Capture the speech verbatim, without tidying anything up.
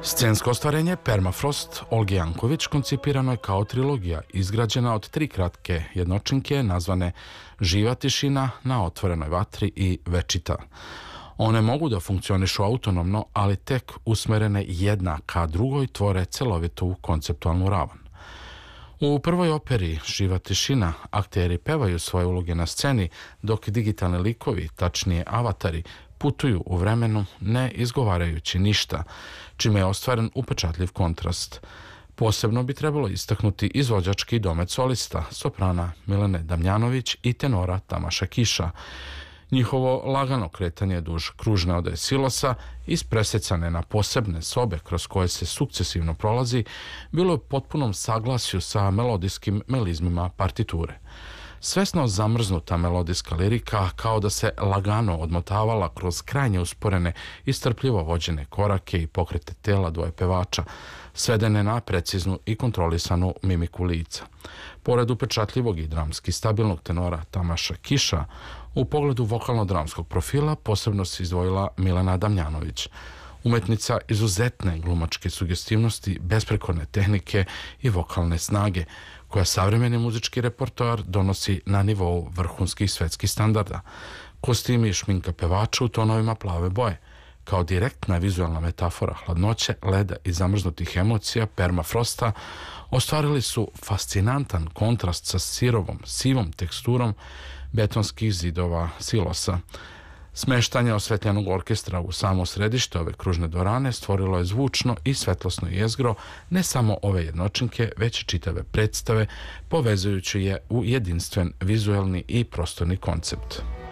Scensko ostvarenje Permafrost Olge Janković koncipirano je kao trilogija izgrađena od tri kratke jednočinke nazvane Živa tišina, Na otvorenoj vatri i Večita. One mogu da funkcionišu autonomno, ali tek usmerene jedna ka drugoj tvore celovitu konceptualnu ravan. U prvoj operi Živa tišina akteri pevaju svoje uloge na sceni, dok digitalni likovi, tačnije avatari, putuju u vremenu ne izgovarajući ništa, čime je ostvaren upečatljiv kontrast. Posebno bi trebalo istaknuti izvođački domet solista, soprana Milene Damjanović i tenora Tamaša Kiša. Njihovo lagano kretanje duž kružne odaje silosa, ispresecane na posebne sobe kroz koje se sukcesivno prolazi, bilo je u potpunom saglasju sa melodijskim melizmima partiture. Svesno zamrznuta melodijska lirika kao da se lagano odmotavala kroz krajnje usporene i strpljivo vođene korake i pokrete tela dvoje pevača, svedene na preciznu i kontrolisanu mimiku lica. Pored upečatljivog i dramski stabilnog tenora Tamaša Kiša, u pogledu vokalno-dramskog profila posebno se izdvojila Milena Damjanović, umetnica izuzetne glumačke sugestivnosti, besprekorne tehnike i vokalne snage, koja savremeni muzički repertoar donosi na nivou vrhunskih svetskih standarda. Kostimi i šminka pevača u tonovima plave boje, kao direktna vizualna metafora hladnoće, leda i zamrznutih emocija Permafrosta, ostvarili su fascinantan kontrast sa sirovom, sivom teksturom betonskih zidova silosa. Smeštanje osvetljenog orkestra u samo središte ove kružne dvorane stvorilo je zvučno i svetlosno jezgro ne samo ove jednočinke, već i čitave predstave, povezujući je u jedinstven vizuelni i prostorni koncept.